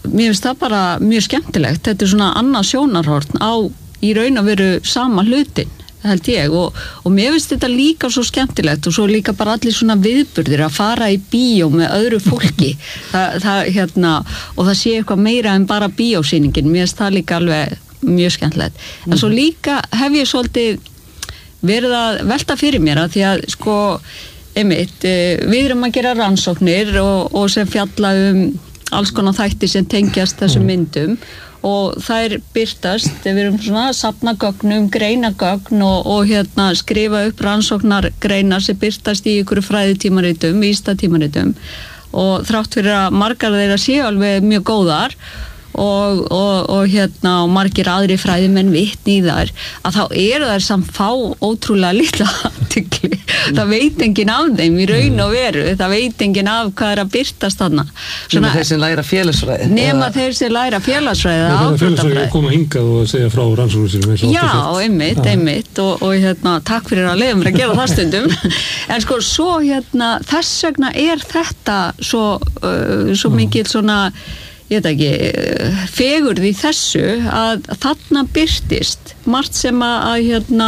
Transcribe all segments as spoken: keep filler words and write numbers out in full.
mér finnst það bara mjög skemmtilegt, þetta er svona annað sjónarhorn á í raun að veru sama hlutin held ég og, og mér finnst þetta líka svo skemmtilegt og svo líka bara allir svona viðburðir að fara í bíó með öðru fólki það, það, hérna, og það sé eitthvað meira en bara bíósýningin, mér finnst það líka alveg mjög skemmtilegt, mm. en svo líka hef ég svolítið verið að velta fyrir mér að því að sko, einmitt, við erum að gera rannsóknir og, og sem fjalla um alls konar þætti sem tengjast þessum myndum og þær birtast, við erum svona að safna gögnum, greina gögn og, og hérna skrifa upp rannsóknar greinar sem birtast í ykkur fræðitímaritum, vísindatímaritum og þrátt fyrir að margar þeirra séu alveg mjög góðar og, og, og hérna og margir aðri fræðimenn vitni í þær að þá eru þær samt fá ótrúlega litla athygli, það veit enginn af þeim í raun og veru, það veit enginn af hvað er að birtast þarna nema þeir sem læra félagsfræði nema þeir sem læra félagsfræði eða félagsfræði koma hingað og segja frá rannsóknum sínum já, einmitt, einmitt og, og hérna, takk fyrir að leiða mér að gera það stundum en sko, svo hérna þess vegna er þetta svo, uh, svo mikil svona ég veit ekki, fegurð í þessu að þarna birtist margt sem að, að hérna,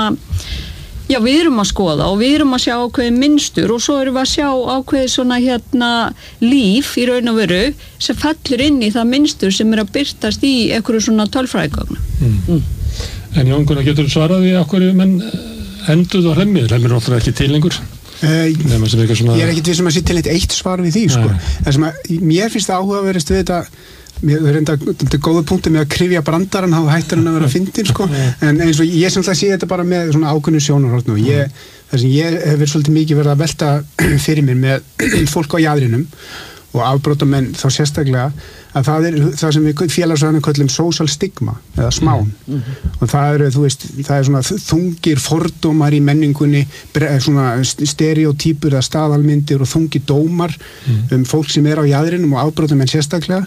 já við erum að skoða og við erum að sjá ákveðið mynstur og svo erum við að sjá ákveðið svona hérna líf í raun og veru sem fellur inn í það mynstur sem er að birtast í einhverju svona tölfræðigögnum. Mm. Mm. En Jón Gunnar, getur þú svarað því af hverju menn enduðu á Hlemmið? Hlemmið er náttúrulega ekki til lengur. Uh, svona... ég er ekkert við sem að sé til eitt eitt svar við því sko. Það sem að mér finnst áhugaverðist við þetta mér er enda, þetta er góða punktur með að krifja brandarann þá hættir hann að vera fyndin sko. En eins og ég sem það sé þetta bara með svona ákveðnu sjónarhorn og ég, það sem ég hef verið svolítið mikið verið að velta fyrir mér með fólk á jaðrinum og afbrotamenn þá sérstaklega að það er það sem við félagsfræðinni köllum social stigma eða smán mm-hmm. og það eru, þú veist, það er svona þungir fordómar í menningunni svona stereotypur eða staðalmyndir og þungir dómar mm. um fólk sem er á jaðrinum og afbrotamenn sérstaklega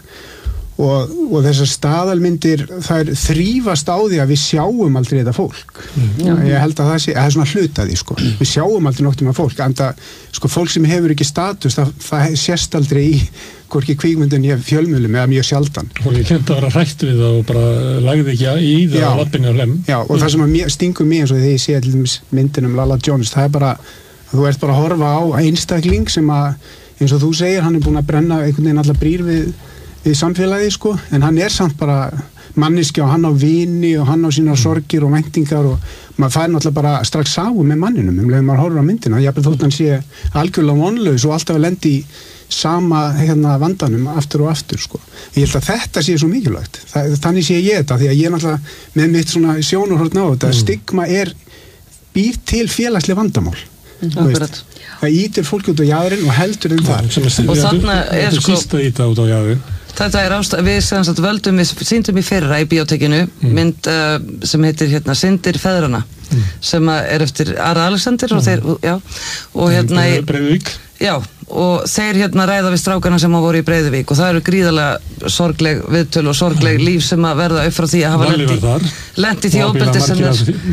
og, og þessar staðalmyndir þær þrífast á því að við sjáum aldrei þetta fólk mm. ég held að það sé, það er svona hluta því sko við sjáum aldrei nokkuð með fólk en það, sko, fólk sem hefur ekki status það, það sést aldrei í hvorki kvikmyndin ég fjölmiðlum eða mjög sjaldan og ég kemta að vera hrætt við það og bara lagði ekki í það á lappinni á Hlemm já, og mm. það sem að stingur mig eins og þegar ég sé til dæmis myndin um Lalla Jones það er bara, þú ert bara að horfa á einstakling sem að, eins og þú segir hann er búin að brenna einhvern veginn alla brýr við við samfélagi sko, en hann er samt bara manniski og hann á vini og hann á sínar sorgir og væntingar og maður fær náttúrulega bara strax sáum með manninum um leið maður horfir á myndina, jafnvel þótt hann sé algjörlega vonlaus og alltaf að lendi í sama hérna vandanum aftur og aftur sko. Ég held að þetta sé svo mikilvægt það, þannig sé ég þetta, því að ég er náttúrulega með mitt svona sjónarhorn á þetta mm. stigma er býr til félagsleg vandamál mm. veist, það ítir fólk út á jaðurinn og heldur um það og þarna er sko út á jaðurinn þetta er ástæð, við sem sagt völdum við sýndum í fyrra í bíótekinu mm. mynd uh, sem heitir hérna Syndir feðrana mm. sem er eftir Ara Alexander mm. og þeir, já og hérna í Breiðuvík já, og þeir hérna ræða við strákana sem hafa voru í Breiðuvík og það eru gríðarlega sorgleg viðtöl og sorgleg mm. líf sem að verða upp frá því að hafa lendi lendi því ofbeldi sem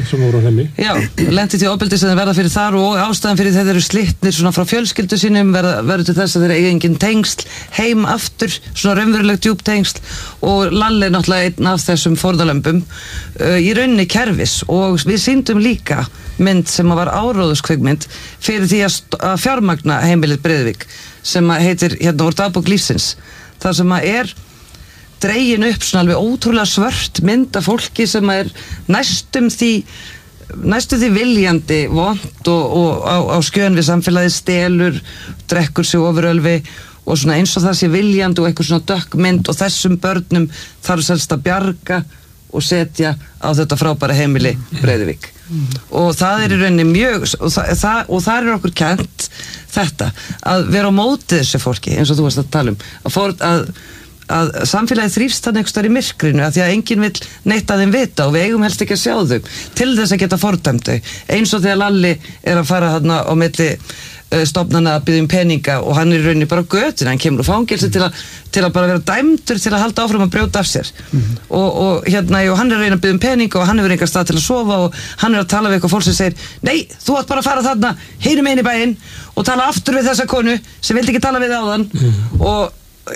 er já, lendi því ofbeldi sem þeir verða fyrir þar og ástæðan fyrir þeir eru slitnir svona frá fjölskyldu sínum verða, verður til þess að þeir eiga engin tengsl heim aftur, svona raunverulegt djúp tengsl og Lalli er náttúrulega einn af þessum fórnarlömbum uh, í rauninni kerfis og við sýndum líka mynd sem að var áróðuskvikmynd fyrir því að, að fjármagna heimilið Breiðuvík sem að heitir hérna úr dagbók lífsins þar sem að er dregin upp svona alveg ótrúlega svört mynd af fólki sem er næstum því næstum því viljandi vont og, og á, á skjön við samfélagið stelur, drekkur sig ofurölvi og svona eins og það sé viljandi og eitthvað svona dökk mynd og þessum börnum þarf selst að bjarga og setja á þetta frábæra heimili Breiðuvík mm. og það er í rauninni mjög og það, það, og það er okkur kennt þetta að vera á móti þessu fólki eins og þú varst að tala um að, fór, að, að samfélagið þrífst þannig einhvers staðar í myrkrinu að því að enginn vill neitt að þeim vita og við eigum helst ekki að sjá þau til þess að geta fordæmt þau eins og þegar Lalli er að fara þarna á milli stofnana að biðja um peninga og hann er í rauninni bara á götunni, hann kemur úr fangelsi til að, til að bara vera dæmdur til að halda áfram að brjóta af sér mm-hmm. og, og hérna, og hann er að reyna að biðja um peninga og hann hefur engar stað til að sofa og hann er að tala við eitthvað fólk sem segir nei, þú átt bara að fara þarna, heyrum einn í bæinn og tala aftur við þessa konu sem vildi ekki tala við áðan mm-hmm. og,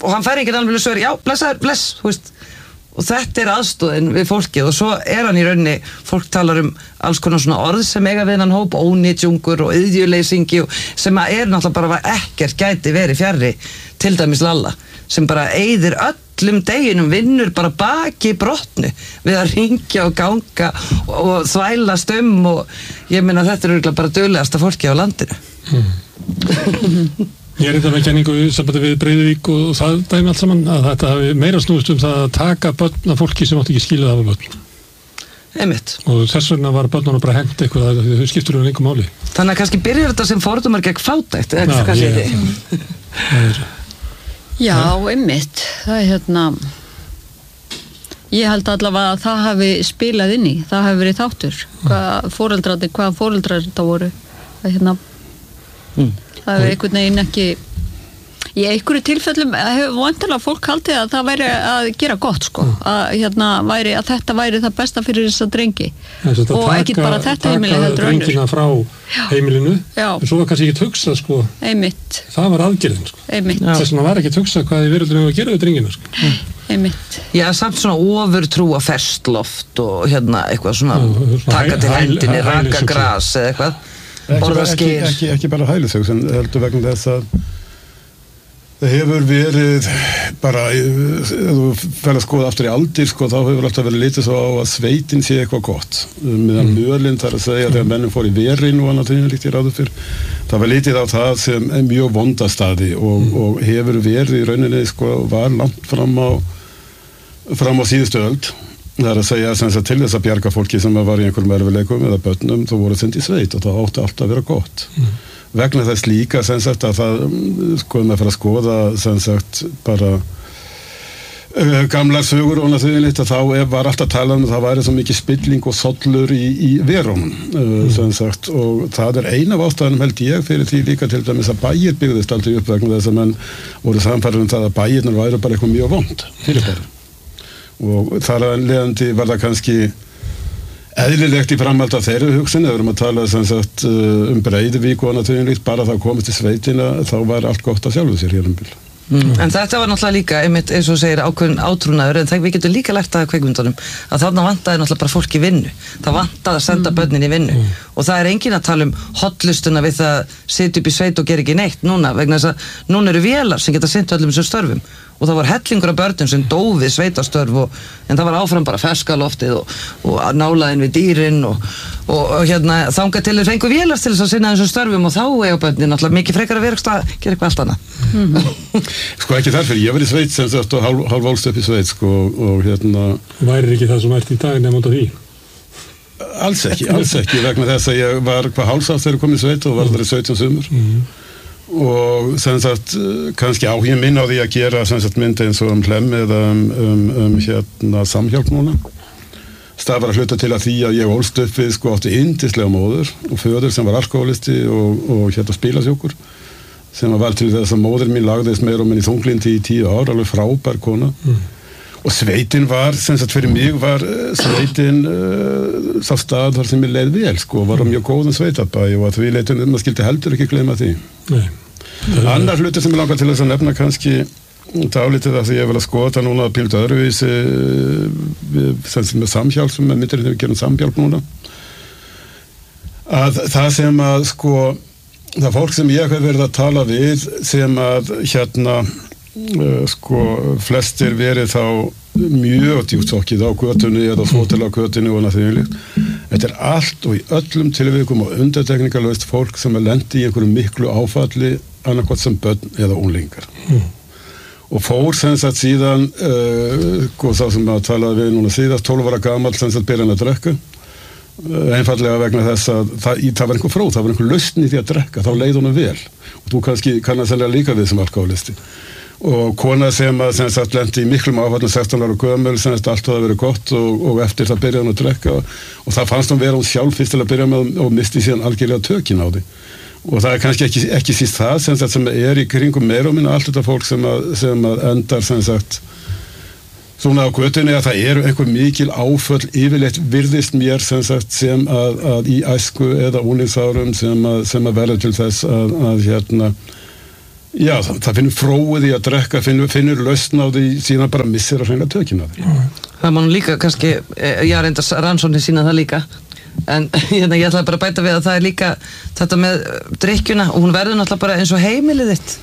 og hann fær ekki alveg svör, já, blessaður, bless, þú veist. Og þetta er aðstoðin við fólkið og svo er hann í rauninni, fólk talar um alls konar svona orð sem eiga við hann hóp, ónýtjungur og iðjuleysingi og sem að er náttúrulega bara að ekkert gæti verið fjarri til dæmis Lalla, sem bara eyðir öllum deginum, vinnur bara baki brotnu við að ringja og ganga og, og þvælast um og ég meina þetta er örugglega bara duglegasta fólki á landinu. Mm. Ég er eitthvað með kenningu sambandi við Breiðuvík og það dæmi allt saman að þetta hafi meira snúist um það að taka börn af fólki sem átti ekki skilið af börn. Einmitt. Og þess vegna var börnunum bara hent eitthvað að þau skiptur um einhver máli. Þannig að kannski byrjar þetta sem fordómar gegn fátækt, eða hvað kannski þið? Já, einmitt. Það er hérna, ég held allavega að það hafi spilað inn í, það hafi verið þáttur. Hvað fóreldrarnir, hvað fóreldrar þetta voru. Það er hérna, mm. það er einhvern veginn ekki í einhverju tilfellum hefur vantilega fólk haldið að það væri að gera gott sko, að, hérna, væri, að þetta væri það besta fyrir þess að drengi og ekki bara þetta heimili taka drengina frá heimilinu já. En svo var kannski ekki hugsað sko, einmitt. Það var aðgerðin sko. Þess vegna var ekki hugsað hvað þið verður að gera við drengina sko. Einmitt. Já, samt svona ofurtrú á ferskloft og hérna eitthvað svona já, taka til hendinni, raka gras eða eitthvað Ekki, ekki, ekki, ekki bara hælisög sem heldur vegna þess að það hefur verið bara, ef þú fer að skoða aftur í aldir sko, þá hefur alltaf verið litið svo á að sveitin sé eitthvað gott meðan mm. mölinn þar að segja þegar mennum fór í verin og annað þegar líkt ég ráður fyrr það var litið á það sem er mjög vondastaði og, mm. og hefur verið í rauninni sko, var langt fram á fram á síðustu öld það er að segja að til þess að bjarga fólki sem var í einhverjum erfiðleikum eða börnum þú voru sendið í sveit og það átti alltaf að vera gott mm. vegna þess líka sem sagt að það sko með að fara að skoða sem sagt bara uh, gamlar sögur og náttúrulega þá var alltaf að tala um að það væri svo mikið spilling og sollur í, í verunum uh, mm. sem sagt og það er eina af ástæðunum held ég fyrir því líka til dæmis að bæir byggðist aldrei upp vegna þess að menn voru samfærður um það að bæirnar væri bara eitthvað mjög vond fyrir bara og þar að leiðandi var það kannski eðlilegt í framhald af þeirri hugsun ef við erum að tala sagt, um Breiðuvík og náttúrulega bara það komist til sveitina þá var allt gott að sjálfu sér hér um bil mm. En þetta var náttúrulega líka einmitt eins og segir ákveðin átrúnaður en það við getum líka lært að kveikmyndunum að þarna vantaði náttúrulega bara fólk í vinnu það vantaði að senda börnin í vinnu mm. og það er enginn að tala um hotlustuna við það sitja upp í sveit og gera ekki neitt núna vegna þess að núna eru vélar sem geta sinnt öllum þessum störfum og það var hellingur af börnum sem dófið sveitastörf og, en það var áfram bara ferskaloftið og, og nálaðin við dýrin og, og, og hérna þangað til þeir fengu vélast til þess að sinna þessum störfum og þá eiga börnin náttúrulega mikið frekar að vera að gera eitthvað allt annað mm. Sko ekki þarfir, ég var í sveit sem sagt og hálf, hálf álst upp í sveit sko og hérna Væri ekki það sem ert í dag nefn út af því? Alls ekki, alls ekki vegna þess að ég var hvað hálfsátt þegar ég kom í sveit og var þar í sautján sumur mm. og sem sagt kannski áhugin minn á því að gera sem sagt myndi eins og um Hlemm eða um, um, um hérna samhjálp núna stafar að hluta til að því að ég ólst upp við sko átti yndislega móður og föður sem var alkoholisti og, og hérna spílasjúkur sem var til þess að móður mín lagðist meira og minn í þunglindi í tíu ár alveg frábær kona mm. og sveitin var sem sagt fyrir mig var sveitin uh, sá stað þar sem ég leið vel sko var á mjög góðum sveitabæ og að því leitum maður skildi heldur ekki gleyma því Nei. Annar hluti sem ég langar til þess að nefna kannski dálítið að því ég vil að skoða núna að pílta öðruvísi sem með samhjálp sem með myndir þegar við gerum samhjálp núna að það sem að sko það fólk sem ég hef verið að tala við sem að hérna uh, sko flestir verið þá mjög djúptsokkið á götunni eða svotil á götunni og náttúrulega þetta er allt og í öllum tilvikum og undirtekningarlaust fólk sem er lendi í einhverju miklu áfalli annarkvæmt sem börn eða unglingar mm. og fór sem sagt síðan uh, og þá sem að talaði við núna síðast tólf ára gamall sem sagt byrjan að drekka uh, einfallega vegna þess að það, það var einhver fróð, það var einhver lausn í því að drekka þá leið honum vel og þú kannski kannast alveg líka við sem alkoholisti og kona sem að sem sagt lendi í miklum áfallum sextán ára gömul sem sagt allt hafa verið gott og, og eftir það byrjaði hún að drekka og, og það fannst hún vera hún sjálf fyrst til að byrja með og misti síðan algjörlega tökin á því og það er kannski ekki, ekki síst það sem, sagt, sem er í kringum meira og minna allt þetta fólk sem að, sem að endar sem sagt svona á götunni að það eru einhver mikil áföll yfirleitt virðist mér sem sagt sem að, að í æsku eða úlingsárum sem að, sem að verða til þess að, að hérna Já, það, það finnur fróið í að drekka, finnur, finnur lausn á því, síðan bara missir að hreinlega tökina því. Það má nú líka kannski, já reyndar rannsóknir sína það líka, en hérna, ég ætlaði bara að bæta við að það er líka þetta með drykkjuna og hún verður náttúrulega bara eins og heimilið þitt.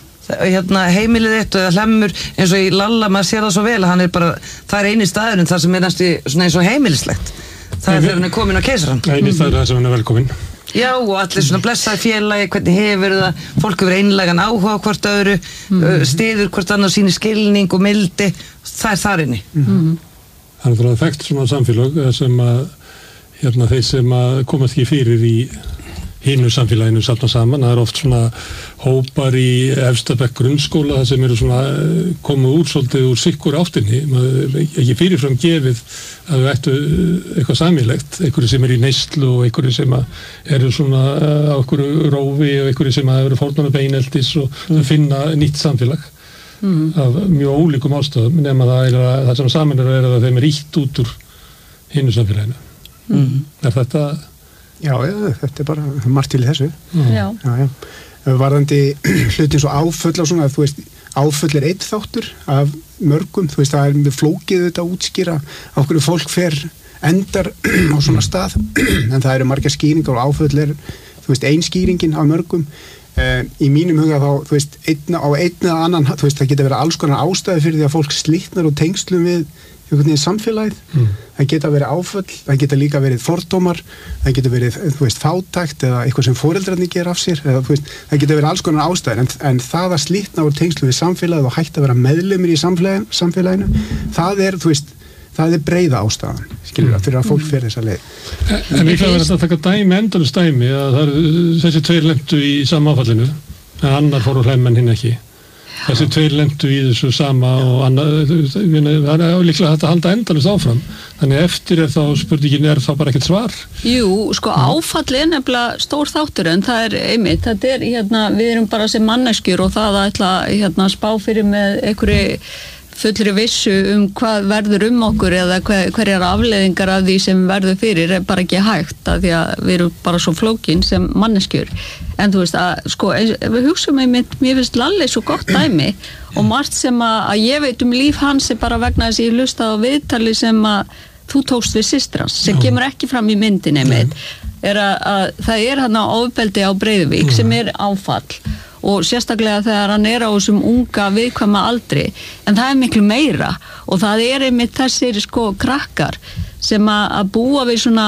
Hérna, heimilið þitt eða hlemmur eins og í Lalla, maður sér það svo vel að hann er bara, það er eini staðurinn þar sem er næstu svona eins og heimilislegt. Það er þegar hann er komin á keisarann. Eini staður þar sem hann er velkomin. Já, og allir svona blessaði félagi, hvernig hefur það, fólk hefur einlægan áhuga á hvort öðru, mm. stiður hvort annað síni skilning og mildi, það er þar inni. Mm. Það er þekkt svona samfélag sem að, hérna, þeir sem að komast ekki fyrir í hinu samfélaginu saman saman, það er oft svona hópar í efsta bekk grunnskóla það sem eru svona komið úr svolítið úr sikkur áttinni, maður ekki fyrirfram gefið að við ættu eitthvað samílegt, einhverju sem er í neyslu og einhverju sem eru svona á einhverju rófi og einhverju sem eru fórnarna beineldis og mm. finna nýtt samfélag mm. af mjög ólíkum ástöðum nema það er að það sem saman er að þeim er ítt út úr hinu samfélaginu. Mm. Er þetta Já, já, þetta er bara margt til þessu. Mm. Já. Já, já. Varðandi hlutin svo áföll og svona, þú veist, áföll er einn þáttur af mörgum, þú veist, það er með flókið þetta að útskýra á hverju fólk fer endar á svona stað, en það eru margar skýringar og áföll er, þú veist, ein skýringin af mörgum. Uh, í mínum huga þá, þú veist, einna, á einn eða annan, þú veist, það geta verið alls konar ástæði fyrir því að fólk slitnar og tengslum við einhvern veginn samfélagið, mm. það geta verið áföll, það geta líka verið fordómar, það geta verið, þú veist, fátækt eða eitthvað sem foreldrarnir gera af sér, eða, þú veist, það geta verið alls konar ástæðir, en, en það að slitna úr tengslu við samfélagið og hægt að vera meðlumir í samfélaginu, samfélaginu, það er, þú veist, það er breiða ástæðan, skilur það, fyrir að fólk fer þessa leið. En, en líklega verður þetta að taka dæmi, endalust dæmi, að það eru þessi tveir lentu í sama áfallinu, en annar fór úr hlemm en hinn ekki. Þessi tveir lentu í þessu sama og annað, það er líklega þetta að halda endalust áfram. Þannig eftir er þá spurningin er þá bara ekkert svar. Jú, sko áfall er nefnilega stór þáttur en það er einmitt, þetta er hérna, við erum bara sem manneskjur og það að ætla hérna spá fyrir með einhverju fullri vissu um hvað verður um okkur eða hver, hverjar afleiðingar af því sem verður fyrir er bara ekki hægt að því að við erum bara svo flókin sem manneskjur. En þú veist að, sko, við hugsaum einmitt, mér finnst Lalli svo gott dæmi og margt sem að, að ég veit um líf hans er bara vegna þess að ég hlusta á viðtali sem að þú tókst við systur hans, sem kemur ekki fram í myndinni einmitt, er að, að það er hann á ofbeldi á Breiðuvík sem er áfall og sérstaklega þegar hann er á þessum unga viðkvæma aldri, en það er miklu meira og það er einmitt þessir sko krakkar sem að, að búa við svona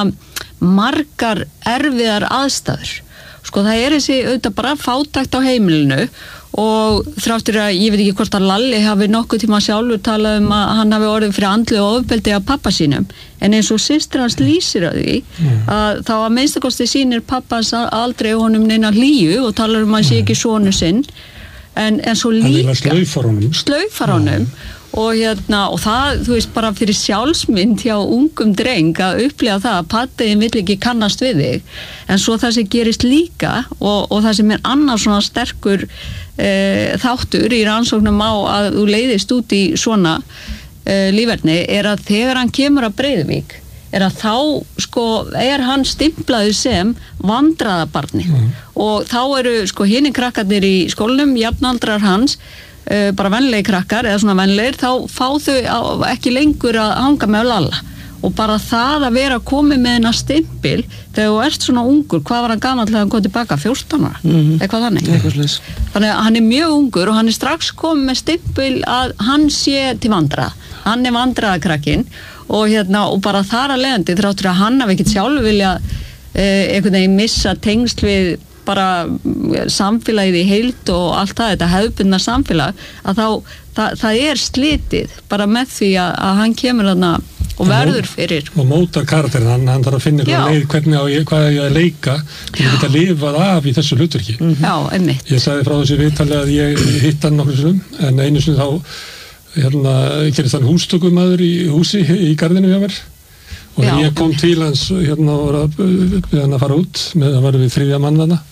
margar erfiðar aðstæður. Sko það er þessi auðvitað bara fátækt á heimilinu og þráttur að ég veit ekki hvort að Lalli hafi nokkuð tíma sjálfur talað um að hann hafi orðið fyrir andlegu ofbeldi af pappa sínum, en eins og systir hans lýsir að því að þá að minnstakosti sýnir pappans aldrei honum neina hlýju og talar um að hann sé ekki sonu sinn en, en svo líka slaufar honum, slaufar honum. Og hérna, og það, þú veist, bara fyrir sjálfsmynd hjá ungum dreng að upplifa það að pattiðin vill ekki kannast við þig, en svo það sem gerist líka og, og það sem er annars svona sterkur e, þáttur í rannsóknum á að þú leiðist út í svona e, líferni er að þegar hann kemur að Breiðuvík er að þá, sko, er hann stimplaður sem vandraðabarni mm. og þá eru, sko, hinni krakkarnir í skólanum, jafnaldrar hans Uh, bara venlegi krakkar eða svona venlegir þá fá þau á, ekki lengur að hanga með Lalla og bara það að vera komið með hennar stimpil þegar þú ert svona ungur, hvað var hann gamall þegar hann kom tilbaka, fjórtán ára, mm-hmm. eitthvað þannig Eitthvað þannig að hann er mjög ungur og hann er strax komið með stimpil að hann sé til vandrað, hann er vandraðakrakkinn og hérna og bara þar að leiðandi þráttur að hann hafi ekkert sjálf vilja uh, einhvern veginn missa tengsl við bara samfélagið í heild og allt það, þetta hefðbundna samfélag að þá, það, það er slitið bara með því að, að hann kemur þarna og verður fyrir og mótar karakterin, hann, hann þarf að finna leið, hvernig á ég, hvað er ég að leika til að geta lifað af í þessu hlutverki mm-hmm. Já, einmitt ég sagði frá þessu viðtali að ég hitt hann nokkur sinum, en einu sinni þá hérna, gerist hann hústökumaður í húsi í garðinu hjá mér og Já. Ég kom til hans hérna og var að, að fara út með að vera við þriðja mann þarna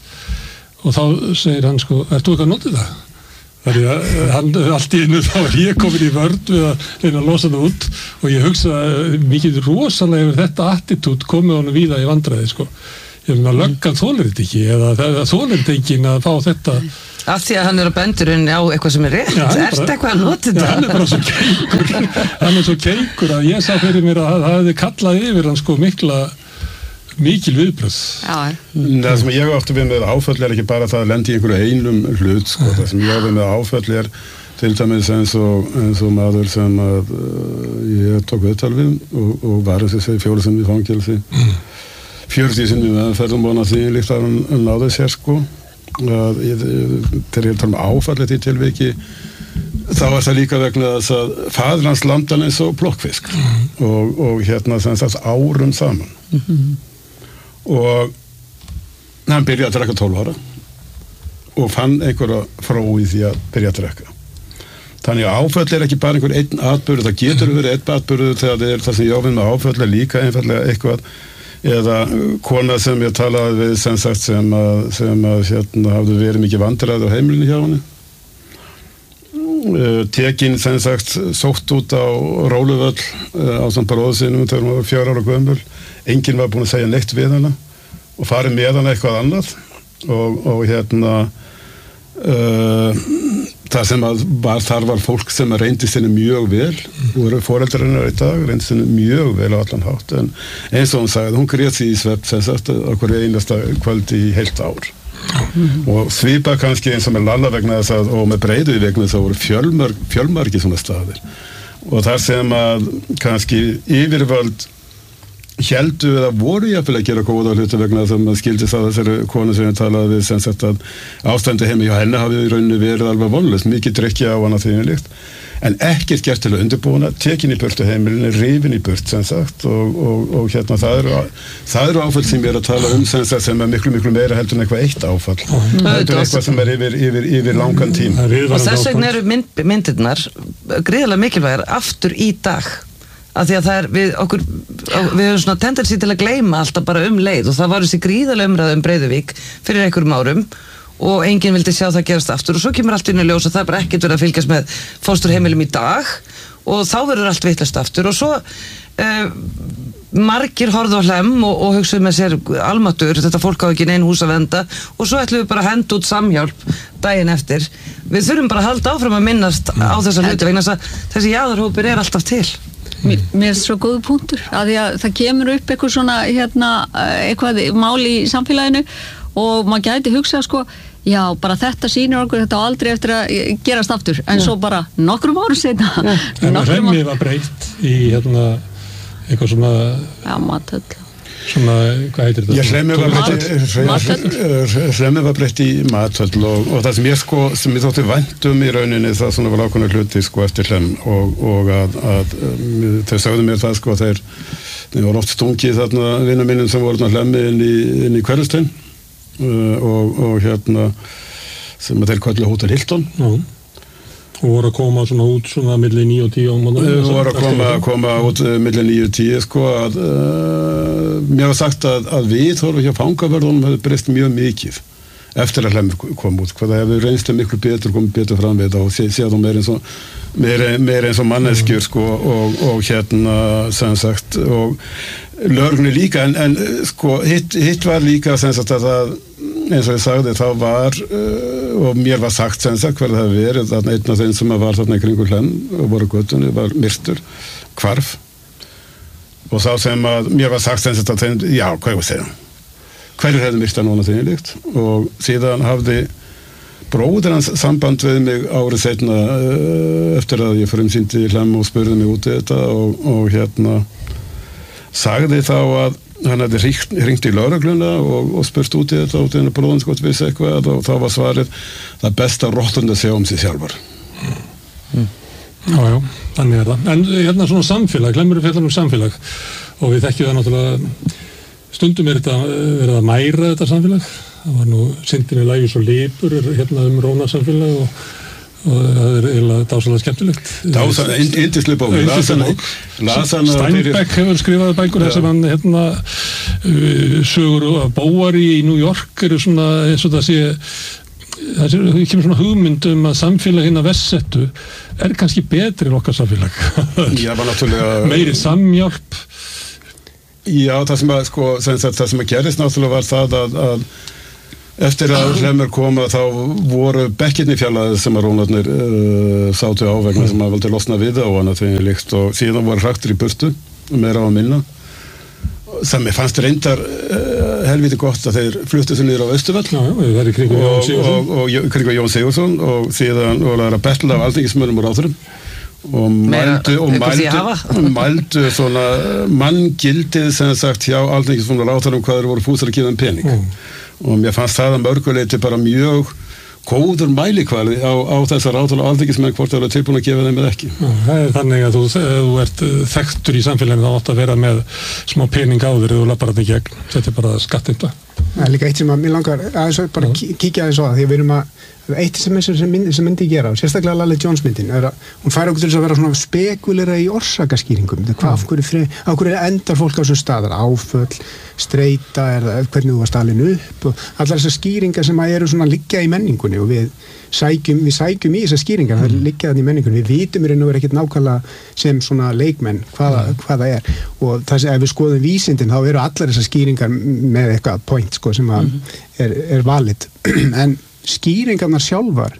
og þá segir hann sko, ert þú eitthvað að nota það? Þannig að hann, allt í einu þá er ég komin í vörn við að reyna að losa það út og ég hugsa mikið rosalega yfir þetta attitút komið honum víða í vandræði sko. ég meina löggan þolir þetta ekki eða það þolir þetta ekki að fá þetta af því að hann er á bendurinn á eitthvað sem er rétt ja, ertu eitthvað að nota þetta? Ja, hann er bara svo keikur hann er svo keikur að ég sá fyrir mér að það hefði kallað yfir hann sko mikla mikil viðbröð það sem ég átti við með áföll er ekki bara það að lendi í einhverju einum hlut sko. Það sem ég átti við með áföll er til dæmis eins og, eins og maður sem að uh, ég tók viðtal við og, og var þess að segja fjóru sinni í fangelsi mm. fjörutíu sinni með ferðum vona því líkt að hann, hann náði sér sko að ég, þegar ég tala um áfallet í tilviki þá var það líka vegna þess að faðir hans landan eins og plokkfisk mm. og, og hérna sem þess árum saman mm-hmm. og hann byrjaði að drekka tólf ára og fann einhverja fró í því að byrja að drekka þannig að áföll er ekki bara einhver einn atburður, það getur verið einn atburður þegar það er það sem ég ofinn með áföll er líka einfallega eitthvað eða kona sem ég talaði við sem sagt sem að, sem að hérna hafði verið mikið vandræði á heimilinu hjá henni uh, tekin sem sagt sótt út á Róluvöll uh, á samt bróðu sinum þegar hún var fjár ára gömul enginn var búin að segja neitt við hana og farið með hana eitthvað annað og, og hérna uh, það sem að var, þar var fólk sem reyndist henni mjög vel og eru foreldrarinnar í dag reyndist henni mjög vel á allan hátt en eins og hún sagði, hún grét sig í svepp sem sagt okkur einasta kvöldi í heilt ár mm-hmm. og svipa kannski eins og með Lalla vegna þess að og með Breiðuvík vegna þess að voru fjölmörg, fjölmargi svona staðir og þar sem að kannski yfirvöld héldu eða voru jafnvel að gera góða hluti vegna þess að maður skildi það þessari konu sem ég talaði við sem sagt að ástandi heimi hjá henni hafi í rauninu verið alveg vonlaust, mikið drykja á hana því henni líkt en ekkert gert til að undirbúna, tekin í burtu heimilinu, rifin í burt sem sagt og, og, og hérna það eru, það eru áfall sem ég er að tala um sem sagt sem er miklu miklu meira heldur en eitthvað eitt áfall mm. heldur eitthvað sem er yfir, yfir, yfir langan tíma og þess vegna eru mynd, myndirnar gríðarlega mikilvægar aftur í dag af því að það er við okkur við höfum svona tendensi til að gleyma alltaf bara um leið og það var þessi gríðarlega umræða um Breiðuvík fyrir einhverjum árum og enginn vildi sjá það gerast aftur og svo kemur allt inn í ljós og það er bara ekkert verið að fylgjast með fósturheimilum í dag og þá verður allt vitlaust aftur og svo uh, margir horfðu á hlemm og, og hugsaðu með sér almatur, þetta fólk á ekki neinn hús að venda og svo ætlum við bara að henda út samhjálp daginn eftir við þurfum bara að halda áfram að minnast á þessa hluti vegna þess að þessi jaðarhópur er alltaf til Mér, mér er svo góðu punktur að því að það kemur upp eitthvað svona hérna, eitthvað mál í samfélaginu og maður gæti hugsað sko já, bara þetta sýnir okkur þetta aldrei eftir að gerast aftur en já. Svo bara nokkrum árum setna en hremmið var breytt í hérna eitthvað svona já, matöll svona, hvað heitir þetta? Já, hremmið var breytt í matöll og, og það sem ég sko, sem ég þótti væntum í rauninni það svona var ákveðna hluti sko eftir hlemm og, og að, að um, þau sagðu mér það sko þeir þeir voru oft stungið þarna vinnar minnum sem voru hlemmi inn í, inn í Hverfistöðin uh, og, og hérna sem þeir kallu Hótel Hilton Já og voru að koma svona út svona milli níu og tíu Við voru að koma, koma út milli níu og tíu sko að uh, mér var sagt að, að við þorfum hjá fangavörðunum hefði breyst mjög mikið eftir að hlemmi kom út hvað það hefur reynst miklu betur komið betur fram við þetta og sé, sé að þú meir eins og meir, meir eins og manneskjur sko og, og hérna sem sagt og lögreglunni líka en, en sko hitt, hitt var líka sem sagt að það eins og ég sagði þá var uh, og mér var sagt sem sagt hver það hefði verið að einn af þeim sem var þarna í kringu hlenn og voru göttunni var myrtur hvarf og þá sem að mér var sagt sem sagt að þeim já, hvað ég var að segja hverjur hefði myrta núna þeim líkt og síðan hafði bróðir hans samband við mig árið seinna uh, eftir að ég frumsýndi í hlemm og spurði mig út í þetta og, og hérna sagði þá að hann hefði hringt, hringt í lögregluna og, og spurt út í þetta og þennan bróðan sko vissi eitthvað og þá var svarið það besta rottund að sjá um sig sjálfar mm. Já, já, þannig er það en hérna svona samfélag, glemur við fjallar um samfélag og við þekkjum það náttúrulega stundum er þetta verið að mæra þetta samfélag það var nú syndinni lægis og lipur hérna um róna samfélag og og það er eiginlega dásalega skemmtilegt Dásalega, yndislega bók Steinbeck hefur skrifað bækur þess að hann hérna sögur af bóari í New York eru svona eins og það sé það kemur svona hugmynd um að samfélag hérna vestsettu er kannski betri en okkar samfélag Já, var náttúrulega meiri samhjálp Já, það sem að, sko, sem sagt, það sem að gerist náttúrulega var það að, að eftir að Hlemmur koma þá voru bekkirni fjallaðið sem að rónarnir uh, sátu á vegna sem að valdi losna við á hana þegar líkt og síðan voru hraktur í burtu, meira á að minna. Það mér fannst reyndar uh, helviti gott að þeir fluttu sig niður á Austurvöll já, já, það er kringu Jón Sigurðsson og, og, og kringu Jón Sigurðsson og síðan voru að betla af alþingismönnum og ráðherrum og mældu og mældu, mældu svona manngildið sem sagt hjá alþingismönnum og ráðherrum hvað þeir voru fúsar að gefa þeim pening mm. og mér fannst það að mörguleiti bara mjög góður mælikvæli á, á þessar ráðherra og alþingismenn hvort það eru tilbúin að gefa þeim eða ekki. Já, það er þannig að þú, þú ert þekktur í samfélaginu þá átt að vera með smá pening á þér eða þú lappar þetta í gegn. Þetta er bara skattimta. Það er líka eitt sem að mér langar aðeins bara að kíkja aðeins á það því að við erum að eitt sem, sem, myndi, sem myndi gera, sérstaklega Lalli Jones myndin, er að hún fær okkur til þess að vera svona spekulera í orsakaskýringum. Hvað, af hverju, frið, af hverju endar fólk á þessum staðar, áföll, streita, er það, hvernig þú varst alin upp og allar þessar skýringar sem að eru svona liggja í menningunni og við sækjum, við sækjum í þessar skýringar, það liggja þannig í menningunni, við vitum í raun og veru ekkert nákvæmlega sem svona leikmenn hvaða, hvaða er og þess að ef við skoðum vísindin þá eru allar þessar skýringar með eitthvað point sko sem að er, er valid en skýringarnar sjálfar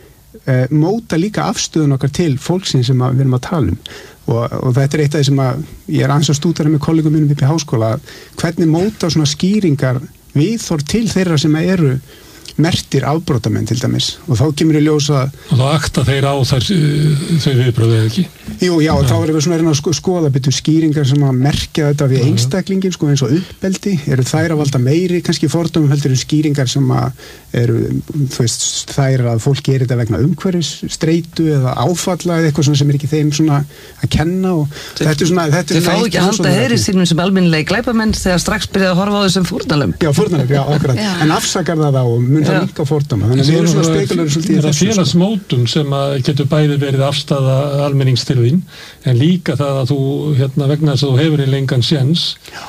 eh, móta líka afstöðun okkar til fólksins sem að, við erum að tala um og, og þetta er eitt af því sem að ég er aðeins að stúdera með kollegum mínum upp í háskóla hvernig móta svona skýringar viðhorf til þeirra sem eru mertir afbrotamenn til dæmis og þá kemur í ljós að og þá akta þeir á þær þau viðbröðu eða ekki Jú, já, og þá erum við svona að sko, skoða betur skýringar sem að merkja þetta við einstaklingin sko eins og uppeldi, eru þær að valda meiri kannski fordómum heldur en skýringar sem að eru, þú veist, þær að fólk gerir þetta vegna umhverfis, streitu eða áfalla eða eitthvað svona sem er ekki þeim svona að kenna og Þe, þetta er svona þetta Þið fáðu ekki að halda heyri sínum sem almennilegi glæpamenn þegar strax byrjaði að horfa á þau sem fórnarlömb Já, fórnarlömb, já, akkurat, en afsakar það þá og mun það líka fordóma, þannig að við erum svona spekulur svolítið í þessu. Það er félagsmótun sem að getur bæði verið afstaða almennings til þín, en líka það að þú, hérna, vegna þess að þú hefur í lengan séns,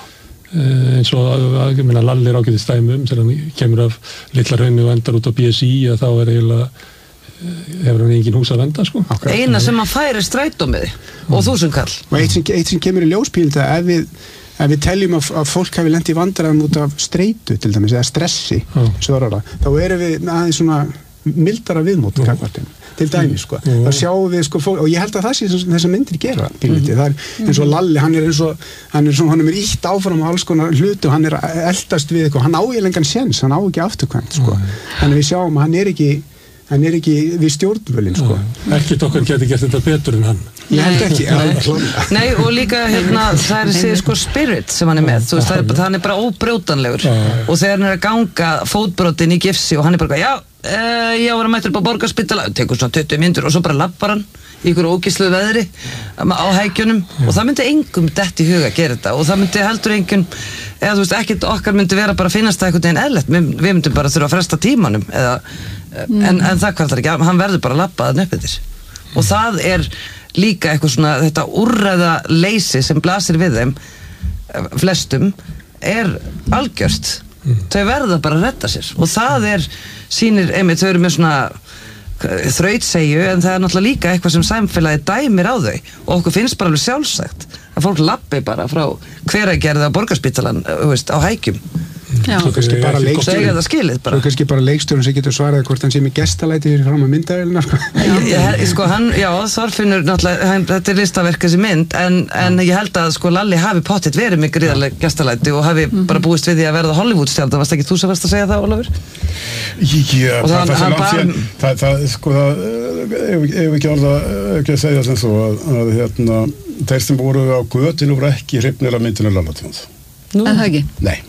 eins og að, ég meina, Lalli er ágætið stæmum, þegar hann kemur af Litla Hrauni og endar út á B S I, að þá er eiginlega, hefur hann engin hús að venda, sko. Akkurat. Eina sem að færi strætómiði og þúsundkall. Og eitt sem, eitt sem kemur í ljóspílda, ef við ef við teljum að, að fólk hafi lent í vandræðum út af streitu til dæmis, eða stressi mm. svörara, þá erum við aðeins svona mildara viðmót mm. til dæmis, sko. Mm. þá sjáum við sko fólk, og ég held að það sé þessar myndir gera pínlítið, mm. það er eins og Lalli hann er eins og, hann er svona, hann er ítt áfram á alls konar hlutu, hann er eldast við eitthvað, hann á í lengan séns, hann á ekki afturkvæmt, sko, mm. þannig við sjáum að hann er ekki hann er ekki við stjórnvölinn sko. Ekkert okkar geti gert þetta betur en hann ég held ekki Nei, Nei og líka hérna það er þessi sko spirit sem hann er með þú veist það er, hann er bara óbrjótanlegur og þegar hann er að ganga fótbrotin í gifsi og hann er bara já, uh, ég var að mæta upp á Borgarspítala tekur svona tuttugu mínútur og svo bara lappar hann í ykkur ógislu veðri á hækjunum og það myndi engum dett í huga að gera þetta og það myndi heldur engum eða þú veist ekkert okkar myndi vera bara að finnast það einhvern veginn eðlilegt við, við myndum bara þurfa að fresta tímanum eða, mm. en, en það kvartar ekki hann verður bara að lappa það nöppið og það er líka eitthvað svona þetta úrræða leysi sem blasir við þeim flestum er algjört mm. þau verða bara að redda sér og það er sýnir einmitt þau eru með svona þrautsegju en það er náttúrulega líka eitthvað sem samfélagi dæmir á þau og okkur finnst bara alveg sjálfsagt að fólk lappi bara frá Hveragerði á Borgarspítalan veist, á hækjum svo kannski bara leikstjórn svo kannski bara leikstjórn sem getur svaraði hvort hann sé með gestalæti fyrir fram að myndavelina sko. já, sko hann, já Þorfinnur náttúrulega, hann, þetta er listaverk þessi mynd en, en ég held að sko Lalli hafi pottitt verið með gríðarlega gestalæti og hafi mm-hmm. bara búist við því að verða Hollywoodstjálf það varst ekki þú sem varst að segja það, Ólafur? Já, og það, það, það, það, það, það sko það ef ekki orða ekki að segja sem svo að, að hérna, þeir sem voru á götinu voru ekki hrifnir af myndinu Lallatjóns en það ekki? Nei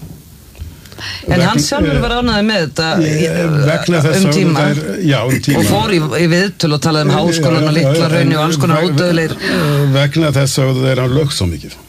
En hann sjálfur var ánægður með þetta um tíma. Er, já, um tíma og fór í, í viðtöl og talaði um háskólan og Litla Hrauni og alls konar ódöðleir vegna þess að þeir hann lög svo mikið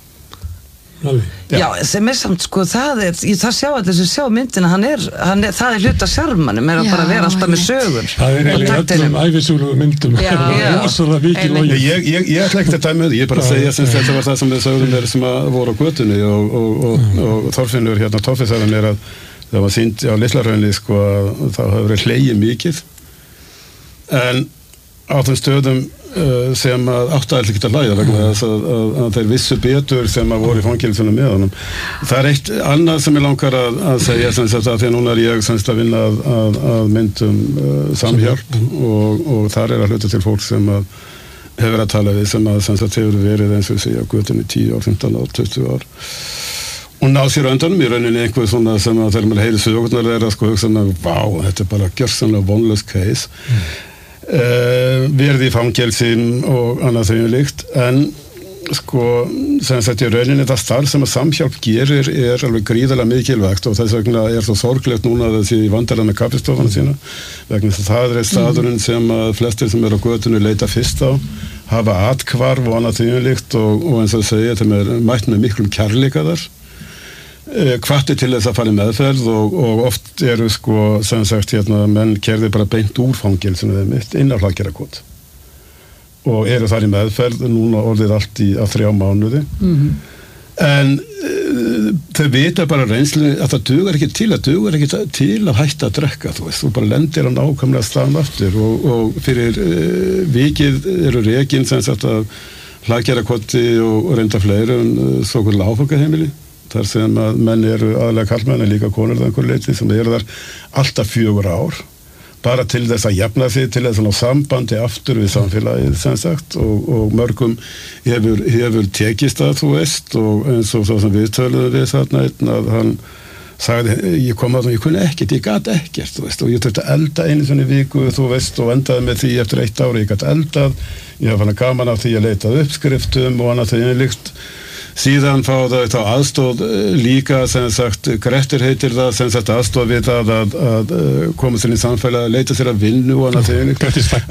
Já. já, sem er samt sko það er, það sjá allir sem sjá myndina hann er, hann er, það er hluta sjarmanum er að já, bara vera alltaf með sögur það er eiginlega öllum ævisögulegu myndum rosalega mikið logið ég, ég, ég ætla ekki að dæma þau, ég er bara að segja sem þetta var það sem við sögum er sem að voru á götunni og, og, og, og, og Þorfinnur hérna Tófisæðan er að það var sýnt á Litla Hrauni sko að það hafa verið hlegið mikið en á þeim stöðum uh, sem að áttaði ekki að hlæja vegna þess að, að, að þeir vissu betur sem að voru í fangelsinu með honum. Það er eitt annað sem ég langar að, að segja sem sagt að því að núna er ég semst að vinna að, að, að myndum uh, samhjálp og, og þar er að hluta til fólk sem að hefur að tala við sem að semst að hefur verið eins og segja götunni tíu ár, fimmtán ár, tuttugu ár og ná sér öndanum í rauninni einhver svona sem að þegar maður heyri sögurnar er að sko hugsa með, vá, þetta er bara gjörsamlega vonlaus case mm. uh, verði í fangelsin og annað þegar líkt en sko, sem sagt í rauninni það starf sem að samhjálp gerir er alveg gríðarlega mikilvægt og þess vegna er svo sorglegt núna þessi vandalega með kaffistofana sína vegna þess að það er staðurinn sem að flestir sem eru á götunni leita fyrst á hafa atkvarf og annað þegar líkt og, og eins og segja þeim er mætt með miklum kærleika þar hvatti til þess að fara í meðferð og, og oft eru sko sem sagt hérna menn kerði bara beint úr fangelsinu þeim mitt inn á Hlaðgerðarkot og eru þar í meðferð núna orðið allt í að þrjá mánuði mm-hmm. en uh, þau vita bara reynslu að það dugar ekki til að dugar ekki til að hætta að drekka þú veist, þú bara lendir á nákvæmlega staðan aftur og, og fyrir uh, vikið eru rekin sem sagt að Hlaðgerðarkoti og, og reynda fleiri um uh, svo kvöld áfangaheimili þar sem að menn eru aðlega karlmenn en líka konur það einhver leyti sem eru þar alltaf fjögur ár bara til þess að jafna sig til þess að ná sambandi aftur við samfélagið sem sagt og, og mörgum hefur, hefur tekist að þú veist og eins og svo sem við töluðum við þarna einn að hann sagði ég kom að það ég kunni ekkert, ég gat ekkert þú veist og ég þurfti að elda einu svona viku þú veist og endaði með því eftir eitt ári ég gat eldað, ég hafði hann gaman af því að leita uppskriftum og annað þegar líkt síðan fá það þá aðstóð líka sem sagt Grettir heitir það sem sagt aðstóð við það að, að, að koma sér í samfélag að leita sér að vinnu og annað þeginlíkt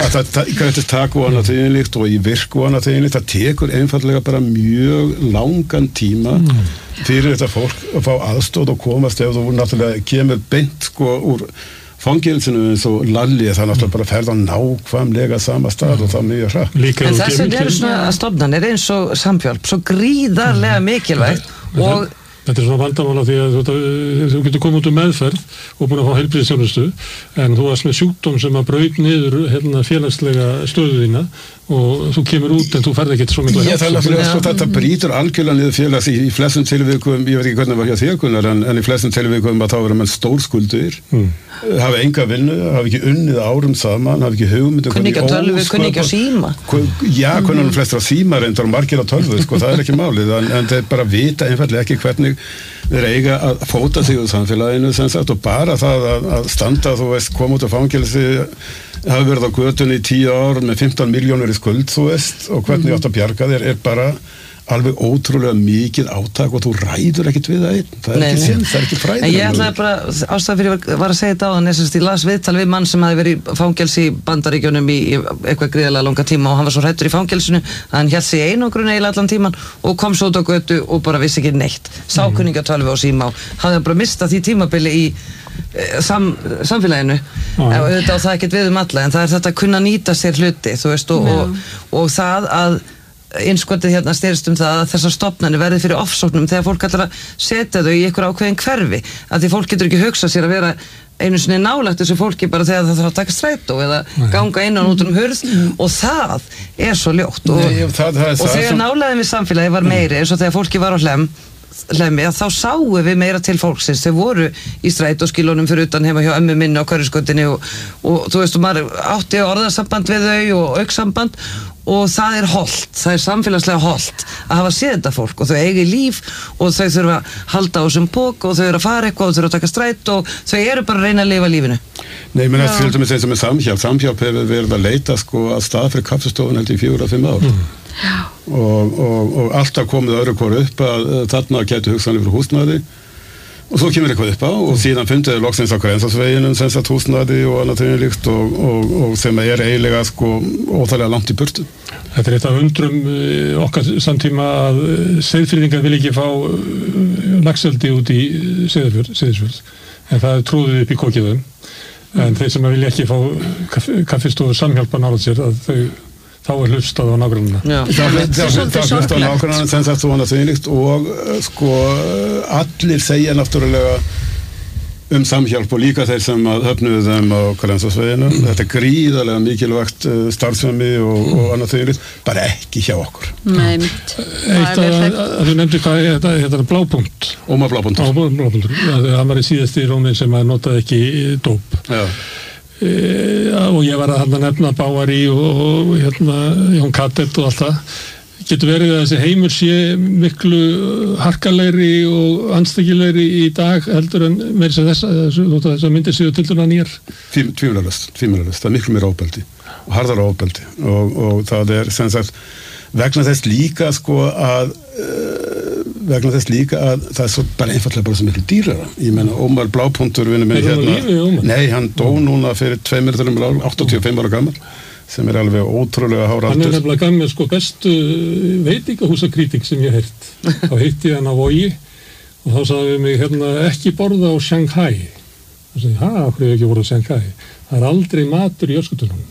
Grettis takk og annað þeginlíkt og í virku og annað þeginlíkt það tekur einfallega bara mjög langan tíma fyrir þetta fólk að fá aðstóð og komast ef þú náttúrulega kemur beint sko úr fangelsinu eins og Lalli það náttúrulega bara ferða nákvæmlega sama stað og það mjög hratt. En þess vegna eru svona stofnanir eins og samhjálp svo gríðarlega mikilvægt og þetta er svona vandamála því að þú, þú getur komið út um meðferð og búin að fá heilbrigðisþjónustu en þú varst með sjúkdóm sem að braut niður hérna, félagslega stöðu þína og þú kemur út en þú ferð ekkert svo mikla hjálp. Já, það, sko, þetta brýtur algjörlega niður félags í, í flestum tilvikum, ég veit ekki hvernig það var hjá þér Gunnar, en, en í flestum tilvikum að þá verður mann stórskuldur, mm. hafa enga vinnu, hafa ekki unnið árum saman, hafa ekki hugmyndu, kunni ekki á tölvu, kunni ekki á síma. Já, kunni hann flestra síma reyndar og margir á tölvu, sko, það er ekki málið, en, en þeir bara vita einfallega ekki hvernig þeir eiga að fóta sig úr samfélaginu sem sagt og bara það að, að standa, þú veist, koma út af fangelsi hafa verið á götunni í tíu ár með fimmtán milljónir í skuld, þú veist og hvernig mm. átt að bjarga þér er bara alveg ótrúlega mikið átak og þú ræður ekkert við það einn, það er nei, ekki sinn, það er ekki fræður. En ég ætlaði bara, ástæða fyrir var, var að segja þetta á þannig að ég las viðtal við mann sem hafi verið í fangelsi í Bandaríkjunum í, í eitthvað gríðarlega langa tíma og hann var svo hræddur í fangelsinu að hann hélt sig í einangrun eiginlega allan tíman og kom svo út á götu og bara vissi ekki neitt, sá kunningatölvu og síma og hafði bara mistað því tímabili í Sam, samfélaginu ah. og auðvitað á það ekkert við um alla en það er þetta að kunna nýta sér hluti þú veist og, og, og það að innskotið hérna styrst um það að þessar stofnanir verði fyrir ofsóknum þegar fólk ætlar að setja þau í einhver ákveðin hverfi að því fólk getur ekki hugsað sér að vera einu sinni nálægt þessu fólki bara þegar það þarf að taka strætó eða Nei. ganga inn og út um hurð mm. og það er svo ljótt og, Nei, það, það og þegar sem... nálæðin við samfélagi var meiri eins og þegar fólki var á hlem Lemmi, að þá sáum við meira til fólksins þau voru í strætóskílunum fyrir utan heima hjá ömmu minni á Hverfisgötunni og, og þú veist, og maður átti orðasamband við þau og auksamband og það er hollt, það er samfélagslega hollt að hafa séð þetta fólk og þau eigi líf og þau þurfa að halda á þessum pók og þau eru að fara eitthvað og þau eru að taka strætó og þau eru bara að reyna að lifa lífinu. Nei, menn að fylgja með þeim sem er samhjálp samhjálp hefur verið að leita sko að stað fyrir kaffistofun held í fjögur að fimm ár mm. og, og, og alltaf komið öðru hvort upp að þarna getur hugsanlega fyrir húsnæði og svo kemur eitthvað upp á og síðan fundiði loksins á Grensásveginum sem sagt húsnæði og annað þau líkt og, og, og sem er eiginlega sko óþægilega langt í burtu. Þetta er eitt af undrum okkar samtíma að Seyðfirðingar vil ekki fá laxeldi út í Seyðisfjörð en það er trúðið upp í kokkiðum en þeir sem vilja ekki fá kaffistofur samhjálpa nála sér að þau þá er hlustað á nágrannina. Það er hlustað á nágrannina sem sagt svona þauðlíkt og sko allir segja náttúrulega um samhjálp og líka þeir sem að höfnuðu þeim á Grensásveginu. Mm. Þetta er gríðarlega mikilvægt uh, starfsemi og, mm. og annað þeirrið, bara ekki hjá okkur. Nei, mitt. Eitt að, að þú nefndir hvað, þetta, þetta er blápunkt. Ómar blápunktur. Ómar blápunktur. Það var í síðasti rónin sem að notaði ekki dóp. Já. E, og ég var að hérna nefna Báari og, og hérna Jón Kattet og allt það. Getur verið að þessi heimur sé miklu harkalegri og anstökilegri í dag heldur en meira sem þess að þess að myndir séu til dæna nýjar? Tvímælarist, tvímælarist. Það er miklu meira ofbeldi og harðara ofbeldi og, og það er sem sagt vegna þess líka sko að uh, vegna þess líka að það er svo bara einfallega bara svo miklu dýrara. Ég meina Ómar Blápunktur vinur minn hérna. Lífi, nei, hann dó núna fyrir tveimur þreimur áttatíu og fimm ára gammal. Sem er alveg ótrúlega háraldur. Hann er nefnilega gaf mér sko bestu veitingahúsakritik sem ég heirt. Þá heitti hann á Vogi og þá sagði við mig hérna ekki borða á Shanghai. Það sagði, hæ, okkur hefur ekki borða á Shanghai. Það er aldrei matur í öskutunum.